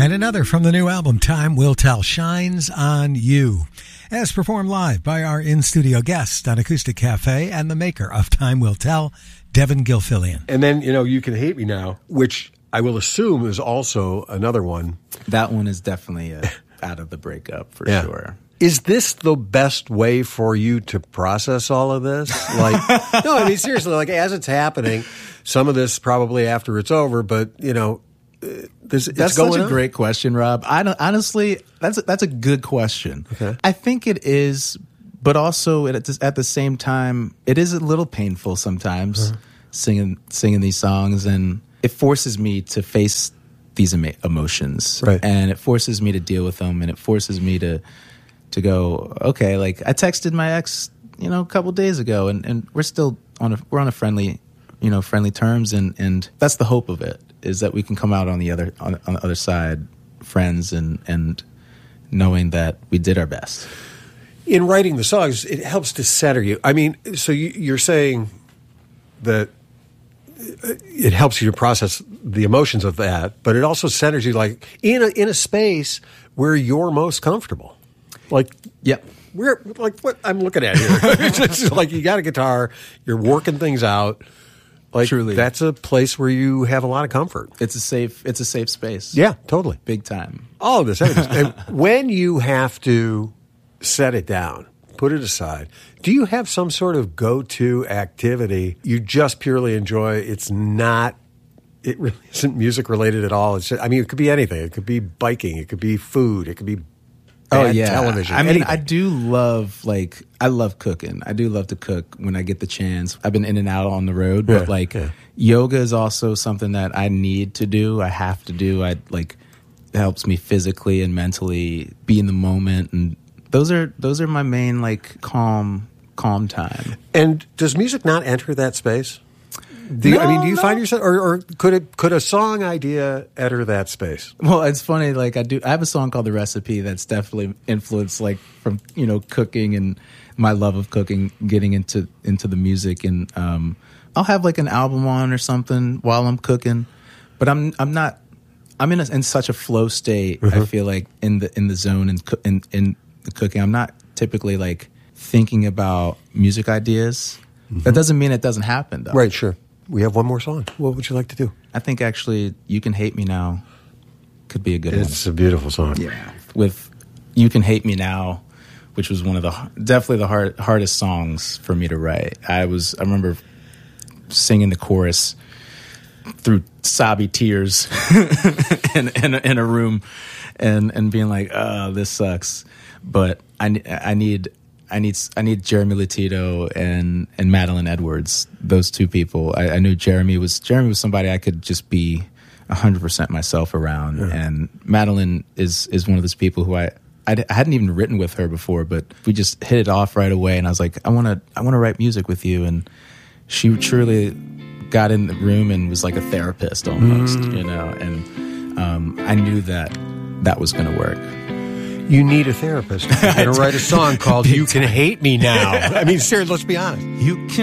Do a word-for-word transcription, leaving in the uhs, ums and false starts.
And another from the new album, Time Will Tell, Shines on You, as performed live by our in-studio guest on Acoustic Cafe and the maker of Time Will Tell, Devin Gilfillian. And then, you know, You Can Hate Me Now, which I will assume is also another one. That one is definitely a, out of the breakup, for yeah. sure. Is this the best way for you to process all of this? Like, no, I mean, seriously, like, as it's happening, some of this probably after it's over, but, you know, this, that's it's going such a on? great question, Rob. I don't, honestly, that's a, that's a good question. Okay. I think it is, but also at, at the same time, it is a little painful sometimes uh-huh. singing singing these songs, and it forces me to face these emo- emotions, right. and it forces me to deal with them, and it forces me to to go, okay, like I texted my ex, you know, a couple days ago, and, and we're still on a we're on a friendly, you know, friendly terms, and, and that's the hope of it, is that we can come out on the other on, on the other side friends and and knowing that we did our best. In writing the songs, it helps to center you. I mean, so you, you're saying that it helps you to process the emotions of that, but it also centers you, like, in a in a space where you're most comfortable. Like, yeah, we're like what I'm looking at here. It's just like you got a guitar, you're working things out. Like, truly, that's a place where you have a lot of comfort. It's a safe. It's a safe space. Yeah, totally, big time. All of this. And when you have to set it down, put it aside, do you have some sort of go-to activity you just purely enjoy? It's not. It really isn't music related at all. It's just, I mean, it could be anything. It could be biking. It could be food. It could be. Oh yeah, television. I mean, anything. I do love like I love cooking. I do love to cook when I get the chance. I've been in and out on the road, but yeah, like yeah. yoga is also something that I need to do. I have to do. I like it helps me physically and mentally be in the moment, and those are those are my main like calm calm time. And does music not enter that space? Do you, no, I mean, do you no. find yourself, or, or could it could a song idea enter that space? Well, it's funny. Like I do, I have a song called "The Recipe" that's definitely influenced, like from you know cooking and my love of cooking, getting into into the music, and um, I'll have like an album on or something while I'm cooking, but I'm I'm not. I'm in a, in such a flow state. Mm-hmm. I feel like in the in the zone and in, in in the cooking. I'm not typically like thinking about music ideas. Mm-hmm. That doesn't mean it doesn't happen, though. Right. Sure. We have one more song. What would you like to do? I think actually You Can Hate Me Now could be a good it's one. It's a beautiful song. Yeah. With You Can Hate Me Now, which was one of the definitely the hard, hardest songs for me to write. I was I remember singing the chorus through sobby tears in, in, a, in a room and, and being like, oh, this sucks. But I, I need... I need I need Jeremy Latito and, and Madeline Edwards. Those two people. I, I knew Jeremy was Jeremy was somebody I could just be a hundred percent myself around. Yeah. And Madeline is is one of those people who I, I I hadn't even written with her before, but we just hit it off right away. And I was like, I want to I want to write music with you. And she truly got in the room and was like a therapist almost, mm. you know. And um, I knew that that was going to work. You need a therapist. You're going to write a song called You Can Hate Me Now. I mean, seriously, let's be honest. You can